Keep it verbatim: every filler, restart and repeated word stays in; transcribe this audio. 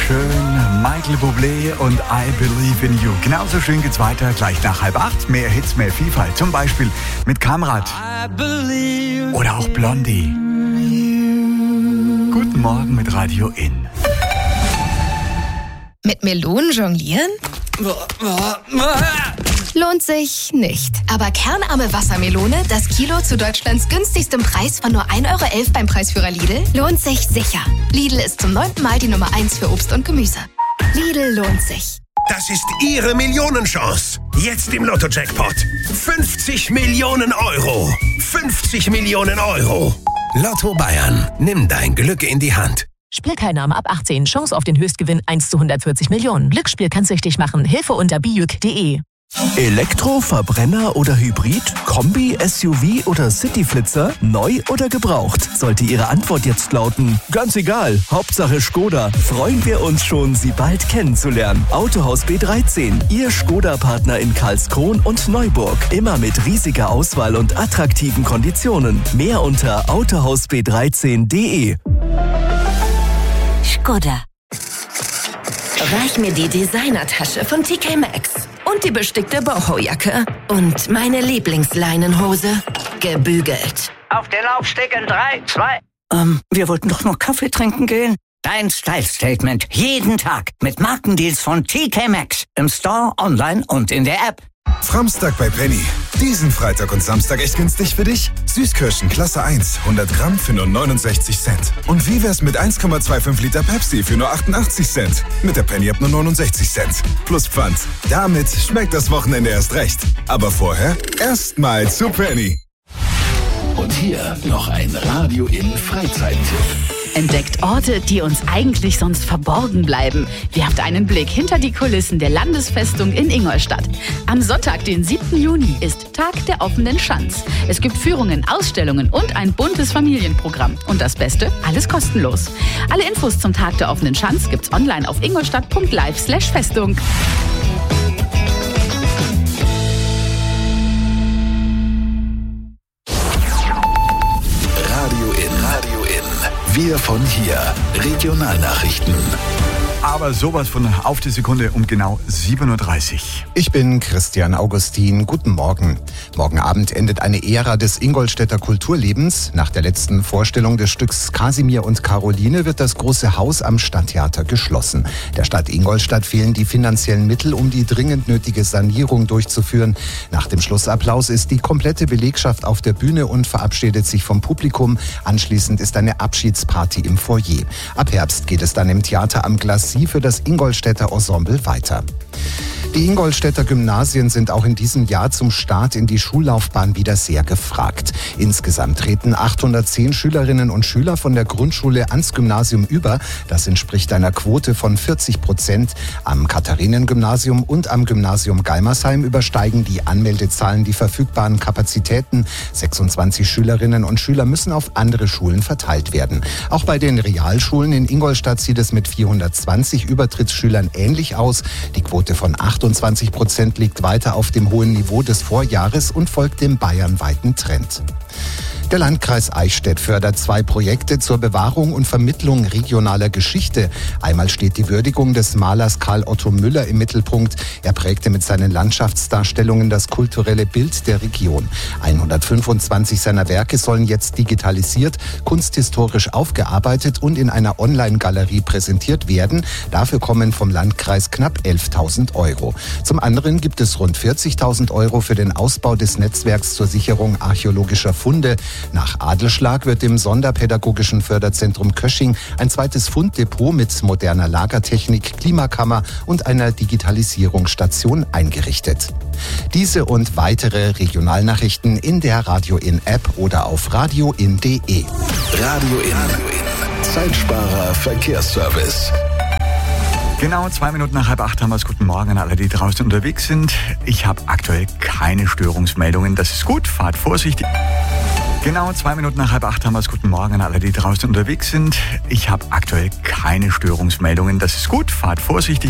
schön. Michael Bublé und I Believe in You. Genauso schön geht's weiter, gleich nach halb acht. Mehr Hits, mehr Vielfalt. Zum Beispiel mit Kamrat. Oder auch Blondie. Guten Morgen mit Radio In. Mit Melonen jonglieren? Lohnt sich nicht. Aber kernarme Wassermelone, das Kilo zu Deutschlands günstigstem Preis von nur ein Euro elf beim Preisführer Lidl, lohnt sich sicher. Lidl ist zum neunten Mal die Nummer eins für Obst und Gemüse. Lidl lohnt sich. Das ist Ihre Millionenchance. Jetzt im Lotto-Jackpot. fünfzig Millionen Euro. fünfzig Millionen Euro. Lotto Bayern. Nimm dein Glück in die Hand. Spielteilnahme ab achtzehn. Chance auf den Höchstgewinn eins zu hundertvierzig Millionen. Glücksspiel kann süchtig machen. Hilfe unter bijuk punkt de. Elektro, Verbrenner oder Hybrid? Kombi, S U V oder Cityflitzer? Neu oder gebraucht? Sollte Ihre Antwort jetzt lauten, ganz egal, Hauptsache Skoda, freuen wir uns schon, Sie bald kennenzulernen. Autohaus B dreizehn, Ihr Skoda-Partner in Karlskron und Neuburg. Immer mit riesiger Auswahl und attraktiven Konditionen. Mehr unter autohaus b dreizehn punkt de. Skoda. Reich mir die Designertasche von T K Maxx. Und die bestickte Boho-Jacke. Und meine Lieblingsleinenhose. Gebügelt. Auf den Laufsteg in drei, zwei. Ähm, wir wollten doch noch Kaffee trinken gehen. Dein Style-Statement. Jeden Tag. Mit Markendeals von T K Maxx. Im Store, online und in der App. Framstag bei Penny. Diesen Freitag und Samstag echt günstig für dich? Süßkirschen Klasse eins, hundert Gramm für nur neunundsechzig Cent. Und wie wär's mit eins Komma fünfundzwanzig Liter Pepsi für nur achtundachtzig Cent? Mit der Penny ab nur neunundsechzig Cent. Plus Pfand. Damit schmeckt das Wochenende erst recht. Aber vorher erstmal zu Penny. Und hier noch ein Radio in Freizeit-Tipp. Entdeckt Orte, die uns eigentlich sonst verborgen bleiben. Werft einen Blick hinter die Kulissen der Landesfestung in Ingolstadt. Am Sonntag, den siebten Juni, ist Tag der offenen Schanz. Es gibt Führungen, Ausstellungen und ein buntes Familienprogramm. Und das Beste, alles kostenlos. Alle Infos zum Tag der offenen Schanz gibt's online auf ingolstadt punkt live slash Festung. Wir von hier. Regionalnachrichten. Aber sowas von auf die Sekunde um genau sieben Uhr dreißig. Ich bin Christian Augustin. Guten Morgen. Morgen Abend endet eine Ära des Ingolstädter Kulturlebens. Nach der letzten Vorstellung des Stücks Kasimir und Caroline wird das große Haus am Stadttheater geschlossen. Der Stadt Ingolstadt fehlen die finanziellen Mittel, um die dringend nötige Sanierung durchzuführen. Nach dem Schlussapplaus ist die komplette Belegschaft auf der Bühne und verabschiedet sich vom Publikum. Anschließend ist eine Abschiedsparty im Foyer. Ab Herbst geht es dann im Theater am Glacis für das Ingolstädter Ensemble weiter. Die Ingolstädter Gymnasien sind auch in diesem Jahr zum Start in die Schullaufbahn wieder sehr gefragt. Insgesamt treten achthundertzehn Schülerinnen und Schüler von der Grundschule ans Gymnasium über. Das entspricht einer Quote von vierzig Prozent. Am Katharinen-Gymnasium und am Gymnasium Galmersheim übersteigen die Anmeldezahlen die verfügbaren Kapazitäten. sechsundzwanzig Schülerinnen und Schüler müssen auf andere Schulen verteilt werden. Auch bei den Realschulen in Ingolstadt sieht es mit vierhundertzwanzig Übertrittsschülern ähnlich aus. Die Quote von achtundzwanzig Prozent liegt weiter auf dem hohen Niveau des Vorjahres und folgt dem bayernweiten Trend. Der Landkreis Eichstätt fördert zwei Projekte zur Bewahrung und Vermittlung regionaler Geschichte. Einmal steht die Würdigung des Malers Karl Otto Müller im Mittelpunkt. Er prägte mit seinen Landschaftsdarstellungen das kulturelle Bild der Region. hundertfünfundzwanzig seiner Werke sollen jetzt digitalisiert, kunsthistorisch aufgearbeitet und in einer Online-Galerie präsentiert werden. Dafür kommen vom Landkreis knapp elftausend Euro. Zum anderen gibt es rund vierzigtausend Euro für den Ausbau des Netzwerks zur Sicherung archäologischer Funde. Nach Adelschlag wird im Sonderpädagogischen Förderzentrum Kösching ein zweites Funddepot mit moderner Lagertechnik, Klimakammer und einer Digitalisierungsstation eingerichtet. Diese und weitere Regionalnachrichten in der Radio In App oder auf radio in punkt de. Radio In. Zeitsparer Verkehrsservice. Genau zwei Minuten nach halb acht haben wir es. Guten Morgen an alle, die draußen unterwegs sind. Ich habe aktuell keine Störungsmeldungen. Das ist gut. Fahrt vorsichtig. Genau zwei Minuten nach halb acht haben wir es. Guten Morgen an alle, die draußen unterwegs sind. Ich habe aktuell keine Störungsmeldungen. Das ist gut. Fahrt vorsichtig.